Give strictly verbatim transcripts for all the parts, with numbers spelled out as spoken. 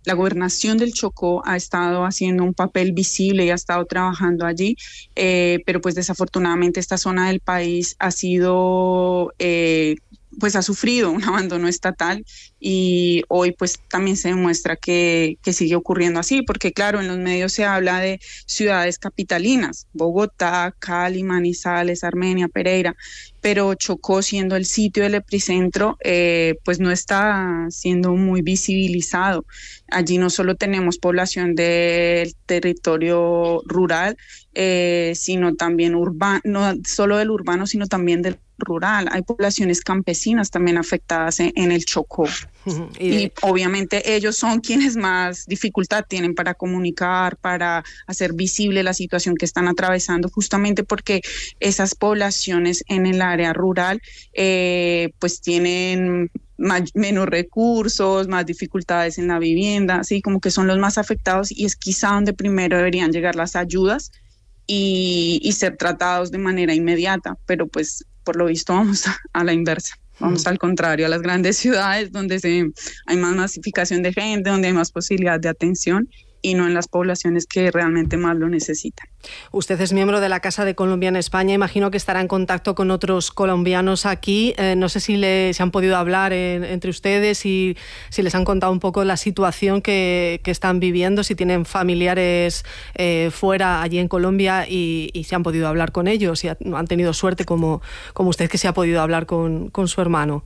la gobernación del Chocó ha estado haciendo un papel visible y ha estado trabajando allí, eh, pero pues desafortunadamente esta zona del país ha sido... Eh, pues ha sufrido un abandono estatal y hoy pues también se demuestra que, que sigue ocurriendo así, porque claro, en los medios se habla de ciudades capitalinas, Bogotá, Cali, Manizales, Armenia, Pereira, pero Chocó, siendo el sitio del epicentro, eh, pues no está siendo muy visibilizado. Allí no solo tenemos población del territorio rural, eh, sino también urbano, no solo del urbano, sino también del rural. Hay poblaciones campesinas también afectadas en, en el Chocó. Y, y obviamente ellos son quienes más dificultad tienen para comunicar, para hacer visible la situación que están atravesando, justamente porque esas poblaciones en el área rural eh, pues tienen más, menos recursos, más dificultades en la vivienda, así como que son los más afectados, y es quizá donde primero deberían llegar las ayudas y, y ser tratados de manera inmediata, pero pues por lo visto vamos a, a la inversa. Vamos mm. al contrario, a las grandes ciudades donde se, hay más masificación de gente, donde hay más posibilidad de atención, y no en las poblaciones que realmente más lo necesitan. Usted es miembro de la Casa de Colombia en España. Imagino que estará en contacto con otros colombianos aquí. Eh, no sé si le, se han podido hablar en, entre ustedes y si les han contado un poco la situación que, que están viviendo, si tienen familiares eh, fuera, allí en Colombia, y, y si han podido hablar con ellos, si han tenido suerte como, como usted, que se ha podido hablar con, con su hermano.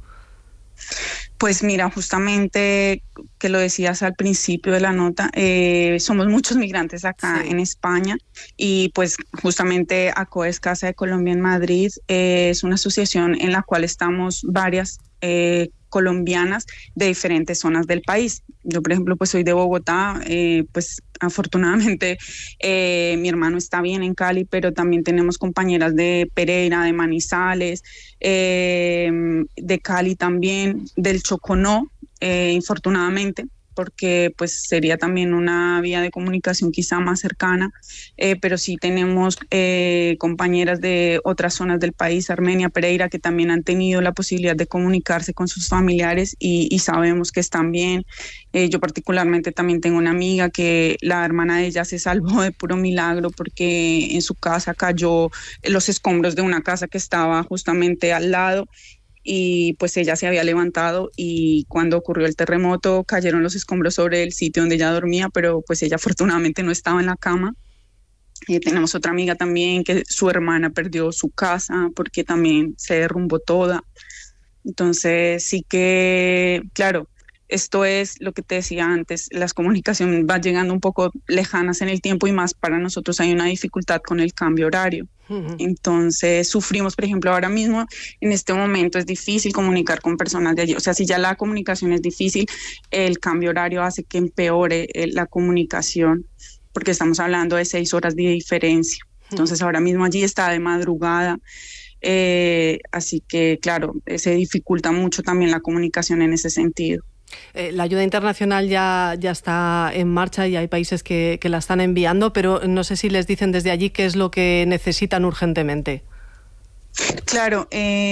Pues mira, justamente que lo decías al principio de la nota, eh, somos muchos migrantes acá sí. en España, y pues justamente ACOES, Casa de Colombia en Madrid, eh, es una asociación en la cual estamos varias eh, colombianas de diferentes zonas del país. Yo, por ejemplo, pues soy de Bogotá, eh, pues afortunadamente eh, mi hermano está bien en Cali, pero también tenemos compañeras de Pereira, de Manizales, eh, de Cali también, del Chocó no, eh, infortunadamente, porque pues sería también una vía de comunicación quizá más cercana, eh, pero sí tenemos eh, compañeras de otras zonas del país, Armenia, Pereira, que también han tenido la posibilidad de comunicarse con sus familiares y, y sabemos que están bien. Eh, yo particularmente también tengo una amiga que la hermana de ella se salvó de puro milagro porque en su casa cayó los escombros de una casa que estaba justamente al lado, y pues ella se había levantado y cuando ocurrió el terremoto cayeron los escombros sobre el sitio donde ella dormía, pero pues ella afortunadamente no estaba en la cama. Eh, tenemos otra amiga también que su hermana perdió su casa porque también se derrumbó toda. Entonces sí que, claro, esto es lo que te decía antes, las comunicaciones van llegando un poco lejanas en el tiempo, y más para nosotros hay una dificultad con el cambio horario. Uh-huh. Entonces sufrimos, por ejemplo, ahora mismo, en este momento es difícil comunicar con personas de allí. O sea, si ya la comunicación es difícil, el cambio horario hace que empeore eh, la comunicación, porque estamos hablando de seis horas de diferencia. Entonces uh-huh. ahora mismo allí está de madrugada. Eh, así que, claro, se dificulta mucho también la comunicación en ese sentido. Eh, la ayuda internacional ya, ya está en marcha y hay países que, que la están enviando, pero no sé si les dicen desde allí qué es lo que necesitan urgentemente. Claro,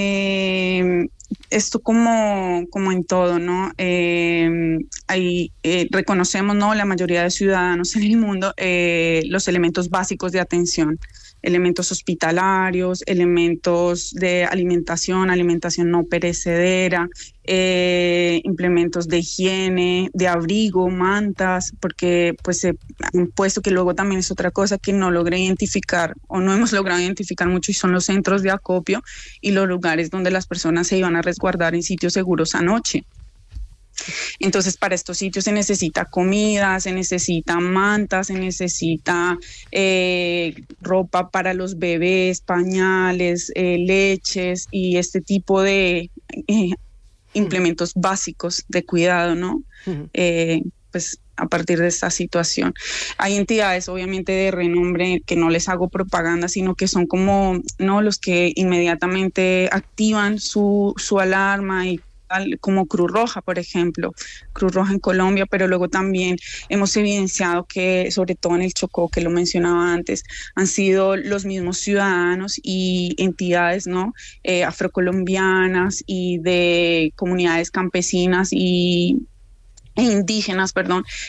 eh, esto como, como en todo, ¿no? Eh, hay, eh, reconocemos, ¿no?, la mayoría de ciudadanos en el mundo, eh, los elementos básicos de atención, elementos hospitalarios, elementos de alimentación, alimentación no perecedera, eh, implementos de higiene, de abrigo, mantas, porque pues se han puesto, que luego también es otra cosa que no logré identificar o no hemos logrado identificar mucho, y son los centros de acopio y los lugares donde las personas se iban a resguardar en sitios seguros anoche. Entonces, para estos sitios se necesita comida, se necesita mantas, se necesita eh, ropa para los bebés, pañales, eh, leches y este tipo de eh, implementos básicos de cuidado, ¿no? Uh-huh. Eh, pues a partir de esta situación. Hay entidades obviamente de renombre que no les hago propaganda, sino que son como, ¿no?, los que inmediatamente activan su, su alarma, y como Cruz Roja, por ejemplo, Cruz Roja en Colombia, pero luego también hemos evidenciado que, sobre todo en el Chocó, que lo mencionaba antes, han sido los mismos ciudadanos y entidades, ¿no?, eh, afrocolombianas y de comunidades campesinas y e indígenas, perdón,